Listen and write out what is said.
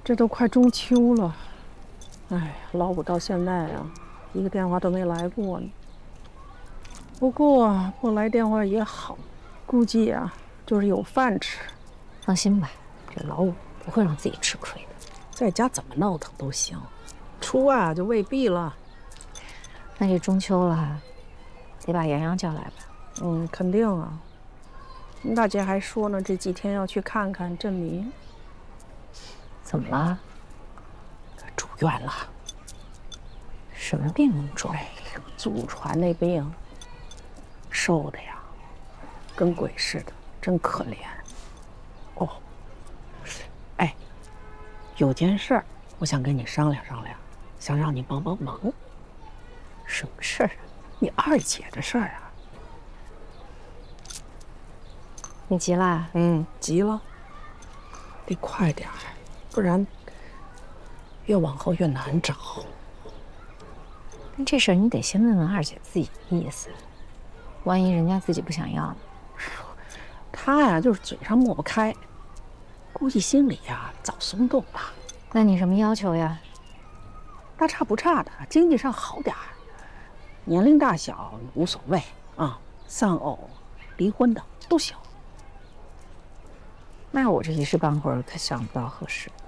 这都快中秋了，哎，老五到现在啊，一个电话都没来过呢。不过不来电话也好，估计啊就是有饭吃。 放心吧，这老五不会让自己吃亏的。 在家怎么闹腾都行，出外啊就未必了。 那这中秋了，得把洋洋叫来吧？ 嗯，肯定啊。大姐还说呢，这几天要去看看振明。 怎么了？ 住院了。 什么病那么重？ 哎，祖传那病，瘦的呀，跟鬼似的，真可怜。哦，哎，有件事儿，我想跟你商量商量，想让你帮帮忙。 什么事儿？ 你二姐的事儿啊。 你急了？ 急了，得快点儿，不然越往后越难找。 但这事儿你得先问问二姐自己的意思，万一人家自己不想要呢？ 她呀，就是嘴上抹不开，估计心里呀早松动了。 那你什么要求呀？ 大差不差的，经济上好点儿，年龄大小无所谓啊，丧偶、离婚的都行。 那我这一时半会儿可想不到合适的。